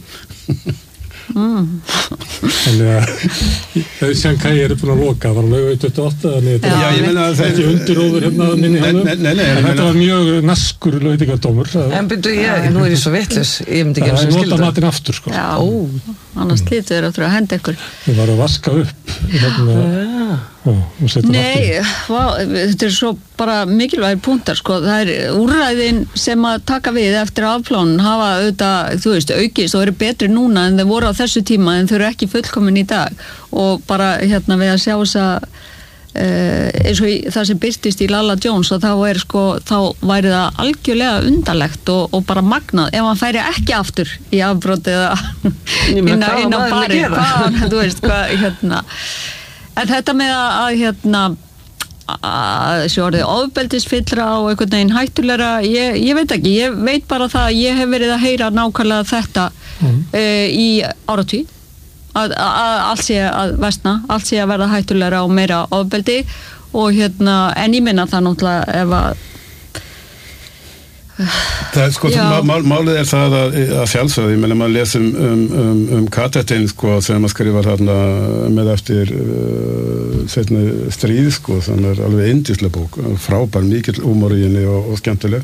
Mm. Þannig að þegar Shanghai eru búin að loka var Laugavegi tuttugu og átta þannig að þetta er ekki undiróður hérna minni hálfum en þetta var mjög naskur veitingadómur. En byrju ég, nú er ég svo vitlaus ég myndi ekki að skilja það. Það er nota matinn aftur sko. Já, ó, annars lítur þeir að þurfa að henda ykkur. Það var að vaska upp hérna, ó, og setja Nei, vá, þetta er svo bara mikilvægir punktar sko. Það er úrræðin sem að taka við eftir afplánun hafa auðvitað, þú veist, aukist og eru betri núna en þeir voru á þessu tíma en þau eru ekki fullkomin í dag og bara hérna við að sjá þess að Uh, eins og í, það sem byrtist í Lalla Jones og þá er sko, þá væri það algjörlega undarlegt og, og bara magnað ef hann færi ekki aftur í afbrot eða inn á, inn á bari hvað, þú veist hvað hérna. En þetta með að, að hérna að þessi orðið ofbeldisfyllra og einhvern veginn hættulegra ég, ég veit ekki, ég veit bara það að ég hef verið að heyra nákvæmlega þetta mm. uh, í áratvíð Að, að allt sé að versna, allt sé að verða hættulegra og meira ofbeldi og hérna, en ég minna það náttúrulega ef að það er sko, mál, málið er það að, að sjálfsögðu, ég meina maður lesum um, um, um Kattetinn sko sem maður skrifar þarna með eftir uh, setni stríð sko, sem er alveg yndislega bók, frábær, mikill húmor í henni og, og skemmtileg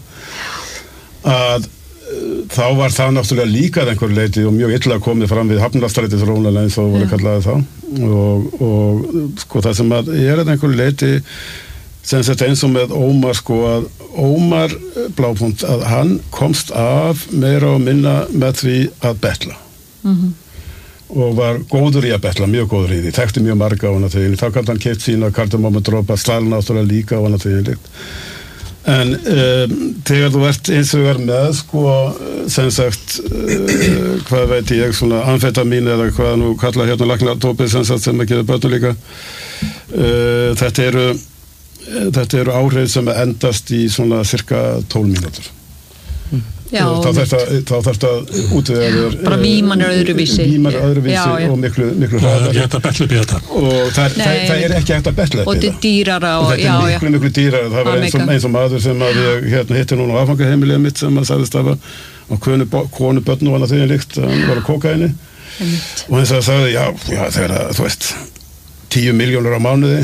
að þá var það náttúrulega líka að einhver leiti og mjög illa komið fram við Hafnarstrætisrónana eins og voru kallaði þá og, og sko það sem að er að einhver leiti sem þetta eins og með Ómar sko að Ómar Blápunkt að hann komst af meira og minna með því að betla mm-hmm. og var góður í að betla, mjög góður í því þekkti mjög marga á hana þegar þá kannt hann keypt sína kardamómudropa, stal náttúrulega líka á hana þegar en um, þegar þú ert eins og er með sko sem sagt uh, hvað veit ég svona amfetamín eða hvað nú kalla hérna laknatópið sem sagt sem að gera börnum líka uh, þetta eru þetta eru áhrif sem endast í svona cirka tólf mínútur Já, þá þarf þetta útvegar bara víman er öðruvísi víman er öðruvísi já, já. og miklu, miklu hraðar og þetta betla upp í þetta og það, það, það er ekki hægt að betla upp í og þetta er dýrara og, og þetta er miklu, miklu dýrara það var eins og, eins og maður sem að ég hérna, hitti núna á aðfangaheimilið mitt sem að sagðist af að konu, konu börn og annað þegar líkt hann var á kókaini og eins og það sagði já, já þegar að þú veist tíu miljónur á mánuði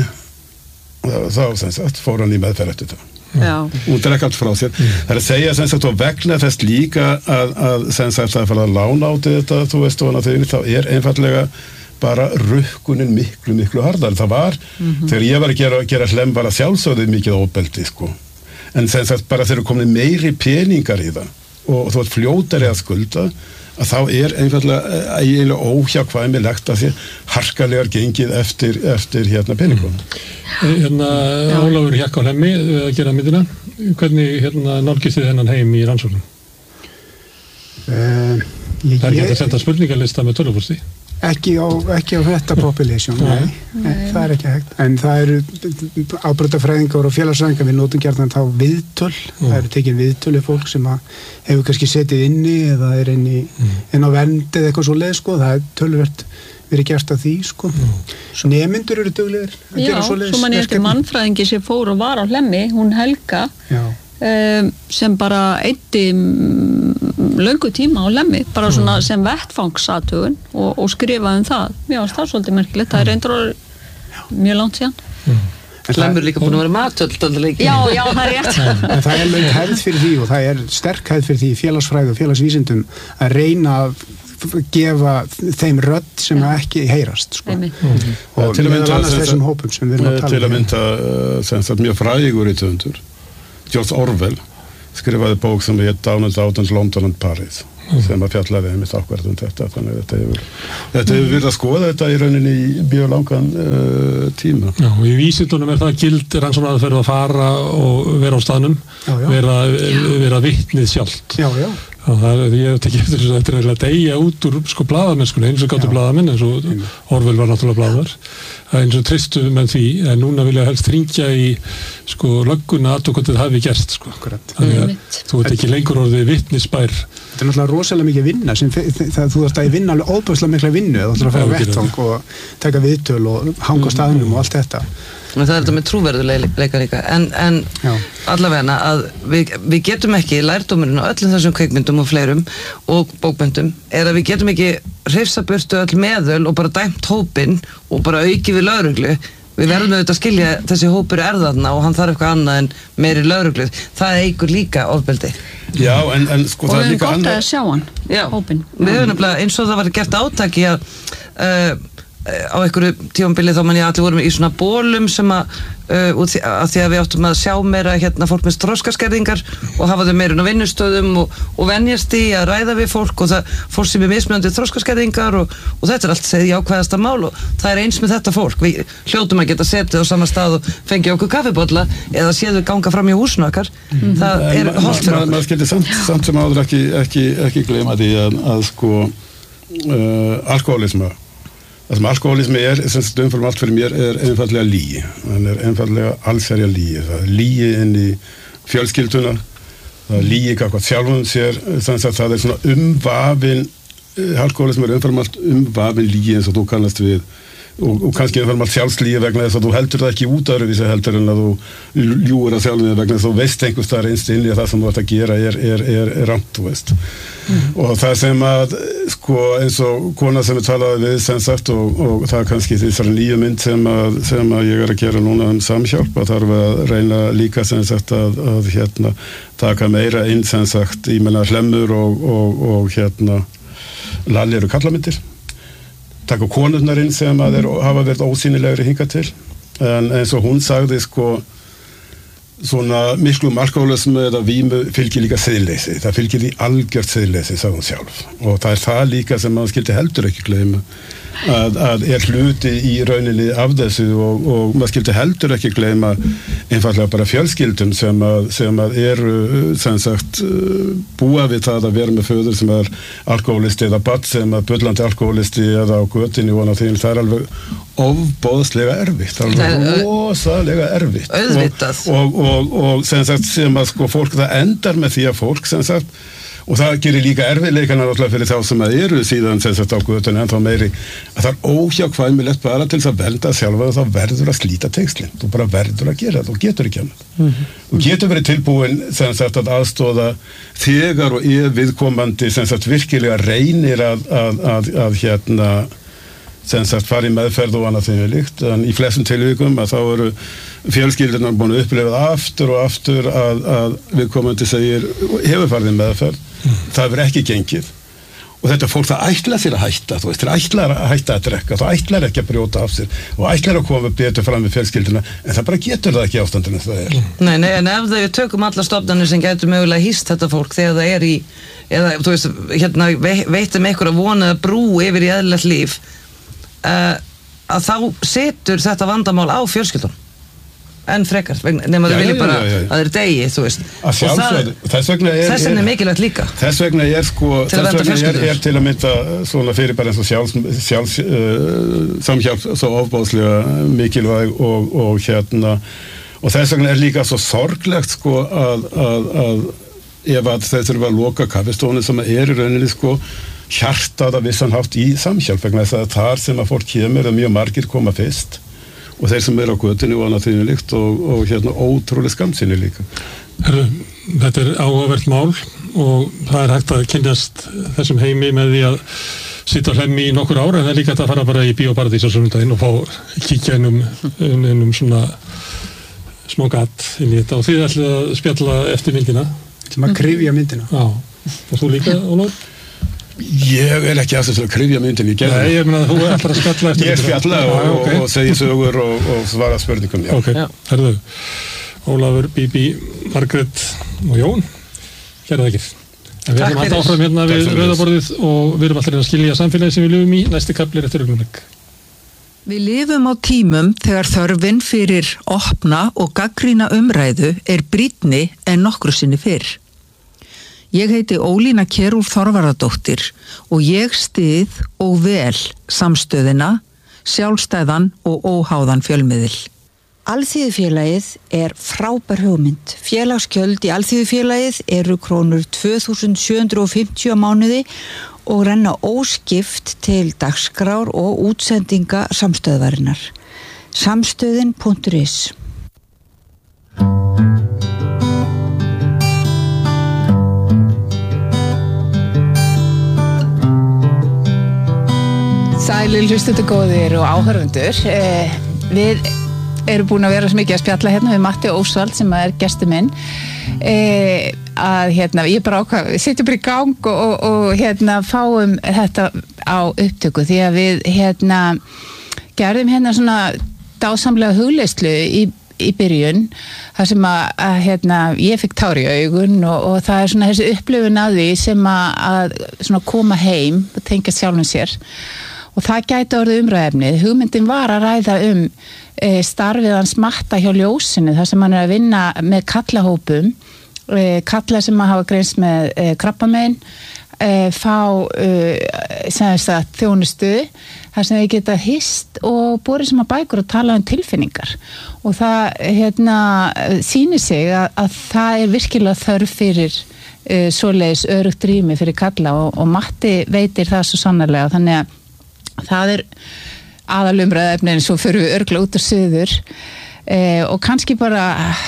þá sem sagt fór hann í meðferð eftir þetta og drekka allt frá sér mm. það er að segja sem sagt og vegna þess líka að, að sem sagt það er farið að lána á þetta þú veist og annað þegar þá er einfallega bara rukkunin miklu miklu hardar það var mm-hmm. þegar ég var að gera, gera hlem var að sjálfsögðu mikið óbeldi sko en sem sagt bara þegar komið meiri peningar í það og þú ert fljótari að skulda að þá er einfallega eiginlega óhjákvæmilegt að sé harkalegar gengið eftir, eftir hérna peningum. Mm. Hérna Ólafur Hjakk á Hlemmi við að gera myndina. Hvernig hérna nálgist þið þennan heim í rannsóknum? Uh, ég, það er ekki að senda spurningarlista með tölvupústi? Ekki á, ekki á þetta population, nei. nei, það er ekki hægt. En það eru ábrotafræðingar og félagsfræðingar, við notum gjarnan þá viðtöl, mm. það eru tekin viðtöl í fólk sem að hefur kannski setið inni eða er inn, í, mm. inn á vernd eða eitthvað svo leið, sko, það er tölvert verið gert að því, sko. Mm. Nemyndur eru duglegir að gera svo leið. Já, svo mann er eftir mannfræðingi sem fór og var á Hlemmi, hún Helga, um, sem bara eyddi löngu tíma á Hlemmi, bara svona mm. sem vettfangsathugun og, og skrifaði um það. Mér varst það svolítið merkilegt, það er reyndar mjög langt síðan. Mm. Hlemmur líka búin að vera matöld allir leikir. Já, já, það er rétt. En það er löng hefð fyrir því og það er sterk hefð fyrir því í félagsfræði og félagsvísindum að reyna að gefa þeim rödd sem ekki heyrast sko. Mm. Og til að mynda þessum hópum sem við erum að tala um. Til að mynda sem sagt mjög frægur rithöfundur George Orwell skrifaði bók sem heit Down and Out and London and Paris mm. sem að fjallaði einmitt ákvært um þetta þannig að þetta hefur þetta hefur verið að skoða þetta í rauninni í mjög langan uh, tíma. Já, og í vísindunum er það gild rannsóknaraðferð að fara og vera á staðnum já, já. vera, vera vitnið sjálft. Já, já. Það er, ég hef tekið eftir þess að þetta er eiginlega að deyja út úr sko blaðamennskunni, eins og gáttu blaðamenn eins og Orwell var náttúrulega blaðar eins og tristu með því en núna vilja helst hringja í sko lögguna að hvað þetta hafi gerst sko. Þannig að mm. þú ert ekki lengur orðið vitnisbær. Þetta er náttúrulega rosalega mikið vinna sem það þú ert að vinna alveg óbúðslega mikla vinnu þú ætlar að fara vettvang og taka viðtöl og hanga á staðnum og allt þetta. En það er þetta með trúverðuleika líka en, en allavegna að við, við getum ekki lærdómurinn á öllum þessum kveikmyndum og fleirum og bókmyndum er að við getum ekki hrifsa burtu öll meðöl og bara dæmt hópinn og bara auki við lögreglu við verðum auðvitað að skilja þessi hópur er þarna og hann þarf eitthvað annað en meiri lögreglu það eigur líka ofbeldi. Já en, en sko og það er líka annað og við erum gott annað... að sjá hann, Já, hópinn við höfum nefnilega eins og það var gert átaki að uh, á einhverju tímabili þá mann ég allir vorum í svona bólum sem að uh, út því að, því að við áttum að sjá meira hérna fólk með þroskaskerðingar og hafa þau meira inn á vinnustöðum og, og venjast í að ræða við fólk og það fólk sem er mismunandi þroskaskerðingar og, og þetta er allt segið jákvæðasta mál og það er eins með þetta fólk við hljótum að geta setið á sama stað og fengið okkur kaffibolla eða séðu ganga fram í húsinu okkar mm. það er ma, holdt fyrir okkur maður skildi samt, samt sem áður ekki, ekki, ekki gleyma því að, að sko uh, alkoholisma það sem alkoholismi er, sem umfram allt fyrir mér er einfallega lígi, hann er einfallega allsherja lígi, það er lígi inn í fjölskylduna, það er lígi kakvað sjálfum sér, þannig að það er svona umvafin, alkoholismi er umfram allt umvafin lígi eins og þú kannast við og, og kannski umfram allt sjálfslígi vegna þess að þú heldur það ekki út öðruvísi heldur en að þú ljúgur að sjálfum þig vegna þess að þú veist einhvers staðar innst inni að það sem þú ert að gera er, er, er, er rangt, þú veist. Mm. Og það sem að sko eins og kona sem við talaði við sem sagt og, og það er kannski þessari nýju mynd sem að, sem að ég er að gera núna um samhjálp að þarf að reyna líka sem sagt að, að hérna taka meira inn sem sagt í menna Hlemmur og, og, og hérna Lalli eru kallamyndir taka konurnar inn sem að þeir hafa verið ósýnilegri hingað til en eins og hún sagði sko svona miklum alkoholismu eða vímu fylgir líka siðleysi það fylgir því algjört siðleysi sagði hún sjálf og það er það líka sem maður skildi heldur ekki gleyma að, að er hluti í rauninni af þessu og, og maður skildi heldur ekki gleyma einfallega bara fjölskyldum sem að, sem að eru sem sagt búa við það að vera með föður sem er alkoholisti eða barn sem er bullandi alkoholisti eða á götinu og annað því það er alveg ofboðslega erfitt það er alveg rosalega erfitt auðvitað og, og, og, og sem sagt sem að sko fólk það endar með því að fólk sem sagt og það gerir líka erfiðleikana náttúrulega fyrir þá sem að eru síðan sem sagt á götunni en þá meiri að það er óhjákvæmilegt bara til þess að vernda sjálfa og þá verður að slíta tengslin þú bara verður að gera það, þú getur ekki annað mm-hmm. þú getur verið tilbúin sem sagt að aðstóða þegar og ef viðkomandi sem sagt virkilega reynir að, að, að, að hérna sem sagt fara í meðferð og annað þeim er líkt en í flestum tilvíkum að þá eru fjölskyldunar búin að upplifa það aftur og aftur að, að viðkomandi segir hefur farið í meðferð mm. það verður ekki gengið og þetta fólk það ætlar sér að hætta þú veist, það ætlar að hætta að drekka það ætlar ekki að brjóta af sér og ætlar að koma betur fram með fjölskylduna en það bara getur það ekki ástandinu það er Nei, nei, en ef þau tökum alla stofnanir sem getur mögulega hýst þetta fólk þegar það er í eða, þú veist, hérna veitum einhver að vona brú yfir í eðlilegt líf uh, að þá setur þetta vandamál á fjölskyldun en frekar, nema þau vilja bara já, já, já. að þeir degi, þú veist að sjálfsögð, þess vegna er þess vegna er mikilvægt líka þess vegna er sko til þess vegna er, er til að mynda svona fyrir bara eins og sjálfs, sjálfs uh, samhjálp svo ofbóðslega mikilvæg og, og hérna og þess vegna er líka svo sorglegt sko að, að, að ef að þeir þurfa að loka kaffistónu sem er í rauninni sko hjartað að vissan hátt í samhjálp vegna þess að þar sem að fólk kemur og mjög margir koma fyrst og þeir sem eru á götinu og annað þeim líkt og, og hérna ótrúlega skamsinni líka. Herru, þetta er áhugavert mál og það er hægt að kynnast þessum heimi með því að sitja á Hlemmi í nokkur ára en það er líka hægt að fara bara í Bíó Paradís á sunnudaginn og fá kíkja inn um, inn um svona smá gatt inn í þetta og þið ætlið að spjalla eftir myndina. Til að krifja myndina. Já, og þú líka, Ólafur? Ég er ekki aftur til að krifja myndin, ég gerði. Nei, ég meina að þú ætlar að spjalla eftir myndina. Ég spjalla og, já, okay. og, og segja sögur og, og svara spurningum. Já. Ok, herðu, Ólafur, Bíbí, Margrét og Jón, gerðu ekki. En við erum alltaf áfram hérna við rauðaborðið og við erum alltaf að skilja samfélagi sem við lifum í, næsti kapli er eftir augnablik. Við lifum á tímum þegar þörfin fyrir opna og gagnrýna umræðu er brýnni en nokkru sinni fyrr. Ég heiti Ólína Kjerúlf Þorvarðardóttir og ég styð og vel samstöðina, sjálfstæðan og óháðan fjölmiðil. Alþýðufélagið er frábær hugmynd. Félagsgjöld í Alþýðufélagið eru krónur tvö þúsund sjö hundruð fimmtíu á mánuði og renna óskipt til dagskrár og útsendinga samstöðvarinnar. Samstöðin punktur is. Sælir hlustendur góðir og áhörfundur. Eh, við erum búin að vera svo mikið að spjalla hérna við Matti Ósvald sem er gestur minn. Eh, að hérna, ég bara ákvað, við setjum bara í gang og, og, og hérna fáum þetta á upptöku því að við hérna gerðum hérna svona dásamlega hugleyslu í, í byrjun þar sem að, að hérna ég fikk tár í augun og, og það er svona þessi upplifun að því sem að, að svona koma heim og tengja sjálfum sér og það gæti orðið umræðefnið. Hugmyndin var að ræða um e, starfið hans Matta hjá Ljósinu þar sem hann er að vinna með kallahópum kalla sem að hafa greinst með e, krabbamein e, fá e, sagt, þjónustu þar sem þau geta hist og borið sem að bækur og tala um tilfinningar og það hérna, sýnir sig að, að það er virkilega þörf fyrir e, svoleiðis örugt rými fyrir kalla og, og Matti veitir það svo sannarlega þannig að það er aðalumræðefni en svo fyrir við örgla út á suður e, og kannski bara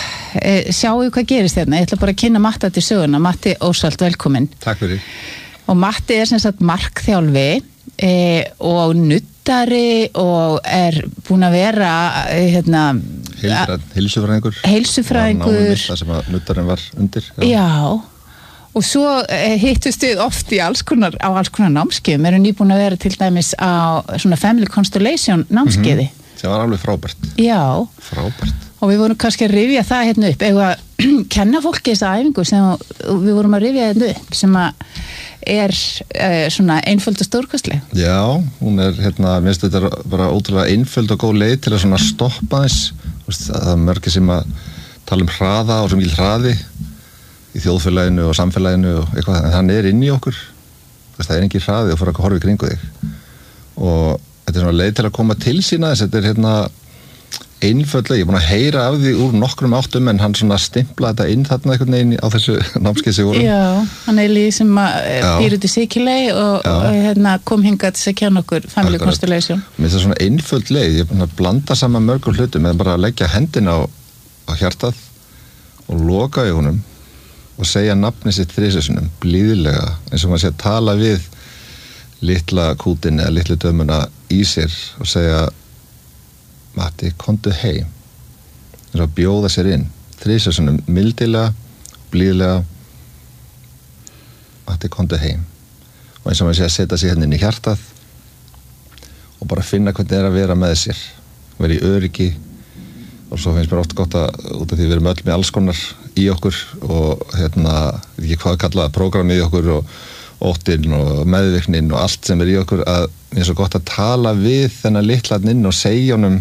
sjáu hvað gerist hérna, ég ætla bara að kynna Matti til söguna. Matti Ósvald, velkomin. Takk fyrir. Og Matti er sem sagt markþjálfi e, og nuttari og er búin að vera e, hérna heilsufræðingur heilsufræðingur það sem að nuttarinn var undir. Já, já. Og svo e, hittust við oft í alls konar, á alls konar námskeiðum, erum nýbúin að vera til dæmis á svona Family Constellation námskeiði. Mm-hmm. Það var alveg frábært. Já. Frábært. Og við vorum kannski að rifja það hérna upp, eða að kenna fólki þessa æfingu sem við vorum að rifja hérna upp, sem að er uh, svona einföld og stórkostleg. Já, hún er hérna, minnst þetta er bara ótrúlega einföld og góð leið til að svona stoppa þess, það er mörgir sem að tala um hraða og sem vil hraði í þjóðfélaginu og samfélaginu og eitthvað, en hann er inn í okkur, það er engin hraði og fyrir að horfa í kringu þig. Og þetta er svona leið til að koma til sína þess, þetta er hérna einföldlega, ég er búin að heyra af því úr nokkrum áttum en hann svona stimplaði þetta inn þarna einhvern veginn á þessu námskeið sem voru. Já, hann er líð sem býr út í Sikiley og, og hérna, kom hingað til að kenna okkur Family Akkurat. Constellation. Mér finnst það svona einföld leið, ég er búin að blanda saman mörgum hlutum með bara að leggja hendina á, á hjartað og loka augunum og segja nafni sitt þrisvarsinnum blíðlega eins og maður sé að tala við litla kútin eða litlu dömuna í sér og segja Matti, komdu heim eins og að bjóða sér inn þrisvarsinnum mildilega blíðlega Matti, komdu heim og eins og maður sé að setja sig hérna inn í hjartað og bara finna hvernig það er að vera með sér vera í öryggi og svo finnst mér oft gott að út af því við erum öll með alls konar í okkur og hérna, ég veit ekki hvað að kalla það prógramið í okkur og óttinn og meðvirknin og allt sem er í okkur að mér er svo gott að tala við þennan litlarn inn og segja honum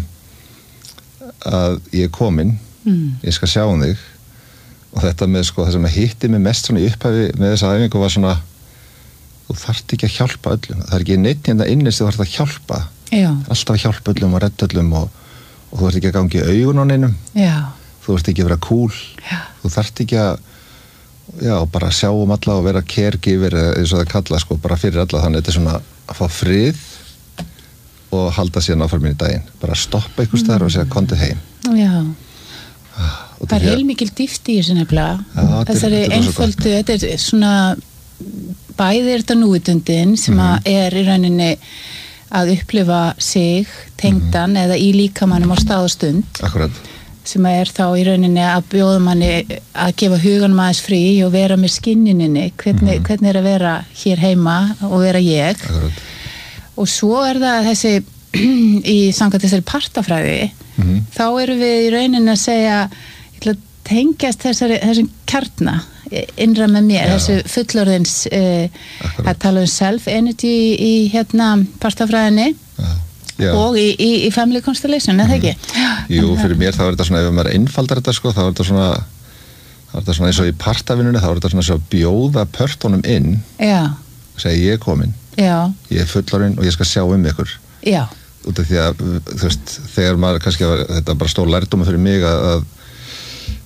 að ég er komin mm. ég skal sjá um þig og þetta með sko það sem hitti mig mest svona í upphæfi með þessa æfingu var svona þú þarft ekki að hjálpa öllum það er ekki neitt hérna innist þú þarft að hjálpa Já. alltaf að hjálpa öllum og redda öllum og, og þú ert ekki að gangi í augun á neinum Já. þú ert ekki að vera cool Já. þú þarft ekki að já, bara sjá um alla og vera caregiver eins og það kalla sko bara fyrir alla þannig þetta er svona að fá frið og halda síðan áfram í daginn bara stoppa einhvers staðar mm. og segja komdu heim Já ah, það er heilmikil dýft í þessu nefnilega þessari einföldu þetta er svona bæði er þetta núvitundin sem mm. að er í rauninni að upplifa sig tengdan mm. eða í líkamannum á stað og stund Akkurat sem er þá í rauninni að bjóða manni að gefa huganum aðeins frí og vera með skinnininni, hvernig, mm. hvernig er að vera hér heima og vera ég. Akkurat. Og svo er það þessi, í samkvæmt þessari partafræði, mm. þá eru við í rauninni að segja, ég ætla að tengjast þessari, þessum kjarna, innra með mér, Já. Þessu fullorðins uh, að tala um self-energy í hérna partafræðinni Já. Og í, í, í family constellation, eða mm. ekki? Jú, fyrir mér þá er þetta svona, ef maður einfaldar þetta sko, þá er þetta svona, þá er þetta svona eins og í partavinnunni, þá er þetta svona að bjóða pörtunum inn, Já. Segja ég er komin, Já. Ég er fullorðin og ég skal sjá um ykkur. Já. Út af því að, þú veist, þegar maður kannski, þetta er bara stór lærdóma fyrir mig að, að